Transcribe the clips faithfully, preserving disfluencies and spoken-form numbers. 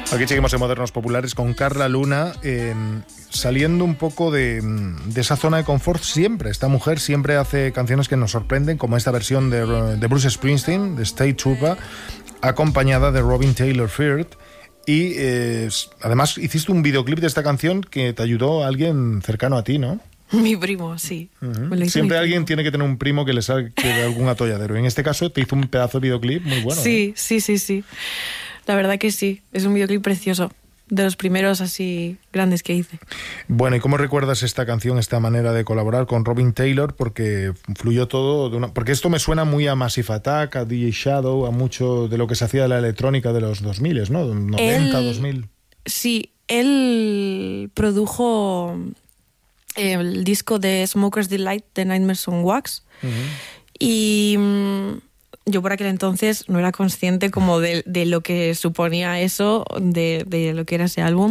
Aquí seguimos en Modernos Populares con Carla Luna, eh, saliendo un poco de, de esa zona de confort siempre. Esta mujer siempre hace canciones que nos sorprenden, como esta versión de, de Bruce Springsteen, de State Trooper, acompañada de Robin Taylor Firth. Y eh, además hiciste un videoclip de esta canción que te ayudó a alguien cercano a ti, ¿no? Mi primo, sí. Uh-huh. Siempre alguien tiene que tener un primo que le saque de algún atolladero. En este caso te hizo un pedazo de videoclip muy bueno. Sí, ¿eh? sí, sí, sí. La verdad que sí. Es un videoclip precioso. De los primeros así grandes que hice. Bueno, ¿y cómo recuerdas esta canción, esta manera de colaborar con Robin Taylor? Porque fluyó todo de una... Porque esto me suena muy a Massive Attack, a D J Shadow, a mucho de lo que se hacía de la electrónica de los dos mil, ¿no? noventa, él, dos mil. Sí, él produjo el disco de Smoker's Delight de Nightmares on Wax. Uh-huh. Y mmm, yo por aquel entonces no era consciente como de, de lo que suponía eso, de, de lo que era ese álbum.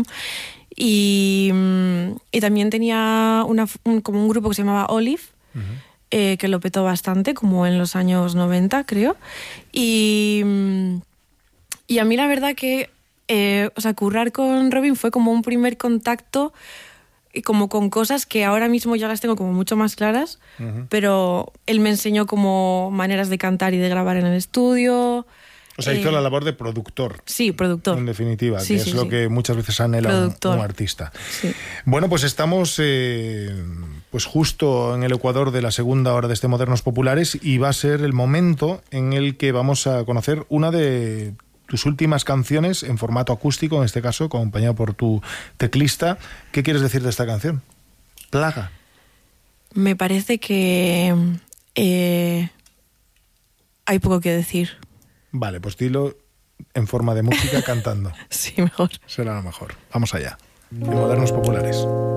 Y, y también tenía una, un, como un grupo que se llamaba Olive, uh-huh. eh, que lo petó bastante, como en los años noventa, creo. Y, y a mí la verdad que, eh, o sea, currar con Robin fue como un primer contacto, y como con cosas que ahora mismo ya las tengo como mucho más claras, uh-huh. pero él me enseñó como maneras de cantar y de grabar en el estudio. O sea, eh, hizo la labor de productor. Sí, productor. En definitiva, sí, que sí, es lo sí. que muchas veces anhela un, un artista. Sí. Bueno, pues estamos eh, pues justo en el ecuador de la segunda hora de este Modernos Populares y va a ser el momento en el que vamos a conocer una de tus últimas canciones en formato acústico, en este caso, acompañado por tu teclista. ¿Qué quieres decir de esta canción? Plaga. Me parece que eh, hay poco que decir. Vale, pues dilo en forma de música cantando. Sí, mejor. Será lo mejor. Vamos allá. En Modernos Populares.